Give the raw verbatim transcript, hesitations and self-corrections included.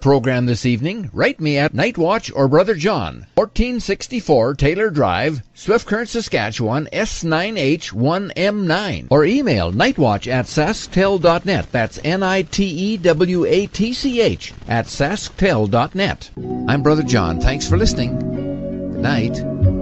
program this evening, write me at Nightwatch or Brother John, fourteen sixty-four Taylor Drive, Swift Current, Saskatchewan, S nine H one M nine. Or email nightwatch at sasktel dot net. That's N I T E W A T C H at sasktel dot net. I'm Brother John. Thanks for listening. Good night.